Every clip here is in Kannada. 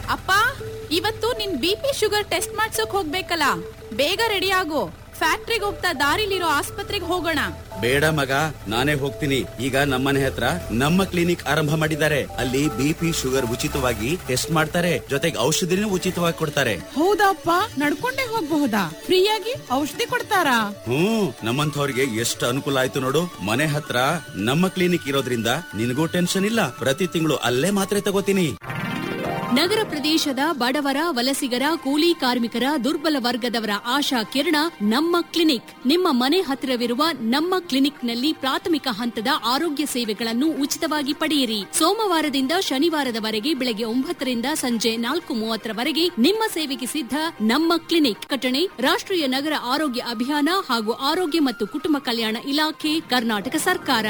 ಅಪ್ಪ, ಇವತ್ತು ನಿನ್ BP ಶುಗರ್ ಟೆಸ್ಟ್ ಮಾಡ್ಸೋಕ್ ಹೋಗ್ಬೇಕಲ್ಲ, ಬೇಗ ರೆಡಿ ಆಗು. ಫ್ಯಾಕ್ಟ್ರಿಗೆ ಹೋಗ್ತಾ ದಾರಿಲಿರೋ ಆಸ್ಪತ್ರೆಗೆ ಹೋಗೋಣ. ಬೇಡ ಮಗ, ನಾನೇ ಹೋಗ್ತೀನಿ. ಈಗ ನಮ್ಮನೆ ಹತ್ರ ನಮ್ಮ ಕ್ಲಿನಿಕ್ ಆರಂಭ ಮಾಡಿದ್ದಾರೆ. ಅಲ್ಲಿ BP ಶುಗರ್ ಉಚಿತವಾಗಿ ಟೆಸ್ಟ್ ಮಾಡ್ತಾರೆ, ಜೊತೆಗೆ ಔಷಧಿನೂ ಉಚಿತವಾಗಿ ಕೊಡ್ತಾರೆ. ಹೌದಪ್ಪ, ನಡ್ಕೊಂಡೇ ಹೋಗ್ಬಹುದಾ? ಫ್ರೀಯಾಗಿ ಔಷಧಿ ಕೊಡ್ತಾರಾ? ನಮ್ಮಂಥವ್ರಿಗೆ ಎಷ್ಟು ಅನುಕೂಲ ಆಯ್ತು ನೋಡು. ಮನೆ ಹತ್ರ ನಮ್ಮ ಕ್ಲಿನಿಕ್ ಇರೋದ್ರಿಂದ ನಿನಗೂ ಟೆನ್ಷನ್ ಇಲ್ಲ. ಪ್ರತಿ ತಿಂಗಳು ಅಲ್ಲೇ ಮಾತ್ರೆ ತಗೋತೀನಿ. ನಗರ ಪ್ರದೇಶದ ಬಡವರ, ವಲಸಿಗರ, ಕೂಲಿ ಕಾರ್ಮಿಕರ, ದುರ್ಬಲ ವರ್ಗದವರ ಆಶಾ ಕಿರಣ ನಮ್ಮ ಕ್ಲಿನಿಕ್. ನಿಮ್ಮ ಮನೆ ಹತ್ತಿರವಿರುವ ನಮ್ಮ ಕ್ಲಿನಿಕ್ನಲ್ಲಿ ಪ್ರಾಥಮಿಕ ಹಂತದ ಆರೋಗ್ಯ ಸೇವೆಗಳನ್ನು ಉಚಿತವಾಗಿ ಪಡೆಯಿರಿ. ಸೋಮವಾರದಿಂದ ಶನಿವಾರದವರೆಗೆ ಬೆಳಗ್ಗೆ 9 ರಿಂದ ಸಂಜೆ 4:30 ನಿಮ್ಮ ಸೇವೆಗೆ ಸಿದ್ಧ ನಮ್ಮ ಕ್ಲಿನಿಕ್. ಕಟಣೆ ರಾಷ್ಟ್ರೀಯ ನಗರ ಆರೋಗ್ಯ ಅಭಿಯಾನ ಹಾಗೂ ಆರೋಗ್ಯ ಮತ್ತು ಕುಟುಂಬ ಕಲ್ಯಾಣ ಇಲಾಖೆ, ಕರ್ನಾಟಕ ಸರ್ಕಾರ.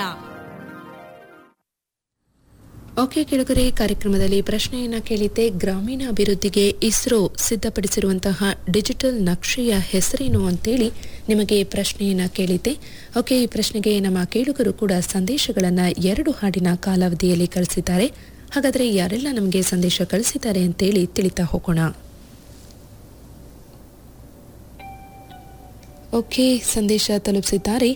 ಓಕೆ ಕೆಳಗರೆ ಕಾರ್ಯಕ್ರಮದಲ್ಲಿ ಪ್ರಶ್ನೆಯನ್ನ ಕೇಳಿದ್ದೆ. ಗ್ರಾಮೀಣ ಅಭಿವೃದ್ಧಿಗೆ ಇಸ್ರೋ ಸಿದ್ಧಪಡಿಸಿರುವಂತಹ ಡಿಜಿಟಲ್ ನಕ್ಷೆಯ ಹೆಸರೇನು ಅಂತೇಳಿ ನಿಮಗೆ ಪ್ರಶ್ನೆಯನ್ನ ಕೇಳಿದ್ದೆ. ಓಕೆ, ಈ ಪ್ರಶ್ನೆಗೆ ನಮ್ಮ ಕೇಳುಗರು ಕೂಡ ಸಂದೇಶಗಳನ್ನ 2 ಹಾಡಿನ ಕಾಲಾವಧಿಯಲ್ಲಿ ಕಳಿಸಿದ್ದಾರೆ. ಹಾಗಾದ್ರೆ ಯಾರೆಲ್ಲ ನಮಗೆ ಸಂದೇಶ ಕಳಿಸಿದ್ದಾರೆ ಅಂತೇಳಿ ತಿಳಿತಾ ಹೋಗೋಣ. ಓಕೆ, ಸಂದೇಶ ತಲುಪಿಸಿದ್ದಾರೆ.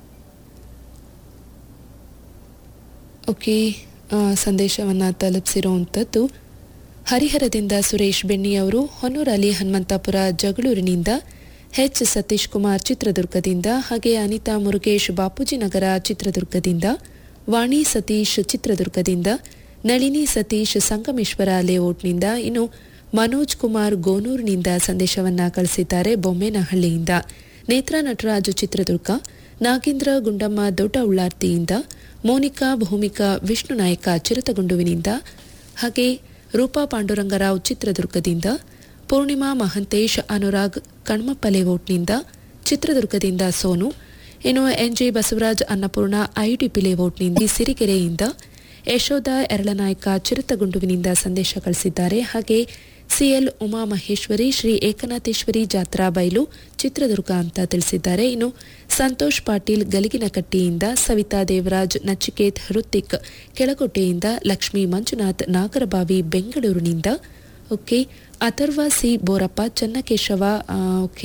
ಓಕೆ, ಸಂದೇಶವನ್ನು ತಲುಪಿಸಿರುವಂಥದ್ದು ಹರಿಹರದಿಂದ ಸುರೇಶ್ ಬೆಣ್ಣಿಯವರು, ಹೊನ್ನೂರಲ್ಲಿ ಹನುಮಂತಪುರ ಜಗಳೂರಿನಿಂದ ಎಚ್ ಸತೀಶ್ ಕುಮಾರ್ ಚಿತ್ರದುರ್ಗದಿಂದ, ಹಾಗೆ ಅನಿತಾ ಮುರುಗೇಶ್ ಬಾಪೂಜಿನಗರ ಚಿತ್ರದುರ್ಗದಿಂದ, ವಾಣಿ ಸತೀಶ್ ಚಿತ್ರದುರ್ಗದಿಂದ, ನಳಿನಿ ಸತೀಶ್ ಸಂಗಮೇಶ್ವರ ಲೇಔಟ್ನಿಂದ, ಇನ್ನು ಮನೋಜ್ ಕುಮಾರ್ ಗೋನೂರಿನಿಂದ ಸಂದೇಶವನ್ನು ಕಳಿಸಿದ್ದಾರೆ ಬೊಮ್ಮೇನಹಳ್ಳಿಯಿಂದ, ನೇತ್ರಾ ನಟರಾಜು ಚಿತ್ರದುರ್ಗ, ನಾಗೇಂದ್ರ ಗುಂಡಮ್ಮ ದೊಡ್ಡ ಉಳ್ಳಾರ್ತಿಯಿಂದ, ಮೋನಿಕಾ ಭೂಮಿಕಾ ವಿಷ್ಣು ನಾಯಕ ಚಿರತಗುಂಡುವಿನಿಂದ, ಹಾಗೆ ರೂಪಾ ಪಾಂಡುರಂಗರಾವ್ ಚಿತ್ರದುರ್ಗದಿಂದ, ಪೂರ್ಣಿಮಾ ಮಹಂತೇಶ್ ಅನುರಾಗ್ ಕಣ್ಮಪ್ಪ ಲೇಔಟ್ನಿಂದ, ಚಿತ್ರದುರ್ಗದಿಂದ ಸೋನು, ಇನ್ನು NJ ಬಸವರಾಜ್ ಅನ್ನಪೂರ್ಣ IUDP ಲೇಔಟ್ನಿಂದ, ಸಿರಿಗೆರೆಯಿಂದ ಯಶೋಧ ಎರಳನಾಯಕ ಚಿರತಗುಂಡುವಿನಿಂದ ಸಂದೇಶ ಕಳಿಸಿದ್ದಾರೆ. ಹಾಗೆ CL ಉಮಾ ಮಹೇಶ್ವರಿ ಶ್ರೀ ಏಕನಾಥೇಶ್ವರಿ ಜಾತ್ರಾ ಬೈಲು ಚಿತ್ರದುರ್ಗ ಅಂತ ತಿಳಿಸಿದ್ದಾರೆ. ಇನ್ನು ಸಂತೋಷ್ ಪಾಟೀಲ್ ಗಲಿಗಿನಕಟ್ಟಿಯಿಂದ, ಸವಿತಾ ದೇವರಾಜ್ ನಚಿಕೇತ್ ಹೃತಿಕ್ ಕೆಳಕೋಟೆಯಿಂದ, ಲಕ್ಷ್ಮೀ ಮಂಜುನಾಥ್ ನಾಗರಬಾವಿ ಬೆಂಗಳೂರಿನಿಂದ, okay, Atharva C Borappa Channakeshava, okay